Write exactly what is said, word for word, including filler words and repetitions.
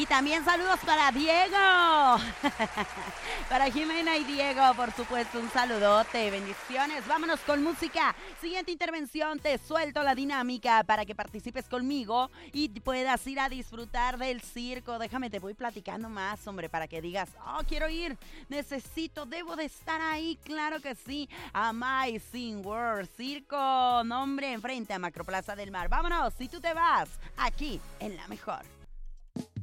también saludos para Diego. Para Jimena y Diego, por supuesto, un saludote, bendiciones. Vámonos con música. Siguiente intervención, te suelto la dinámica para que participes conmigo y puedas ir a disfrutar del circo. Déjame, te voy platicando más, hombre, para que digas, oh, quiero ir, necesito, debo de estar ahí. Claro que sí. Amazing World Circo, nombre, enfrente a Macroplaza del Mar. Vámonos, si tú te vas, aquí en La Mejor.